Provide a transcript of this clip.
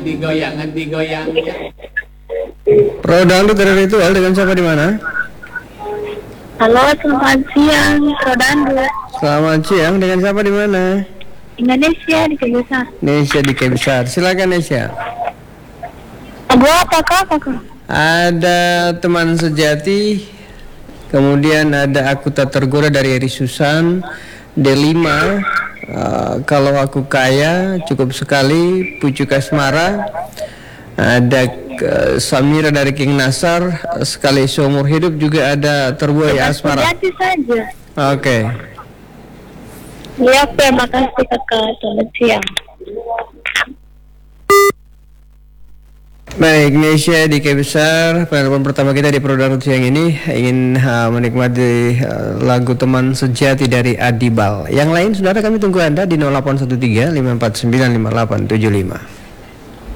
digoyang. Pro Dangdut dari Ritual, dengan siapa di mana? Halo, selamat siang, Rodando. Selamat siang, dengan siapa di mana? Indonesia di Kebesar. Nesya di Kebesar. Silakan Nesya. Lagu apa kak? Ada Teman Sejati, kemudian ada Aku Tak Tergoda dari Eri Susan, D5, Kalau Aku Kaya, Cukup Sekali, Pucuk Asmara, ada Samira dari King Nasar, Sekali Seumur Hidup, juga ada Terbuai Asmara. Sejati saja. Oke. Ya, terima kasih kakak. Selamat siang. Baik, Nesya di Kebesar, penelpon pertama kita di program siang ini ingin menikmati lagu Teman Sejati dari Adibal. Yang lain, saudara, kami tunggu Anda di 0813 549 5875.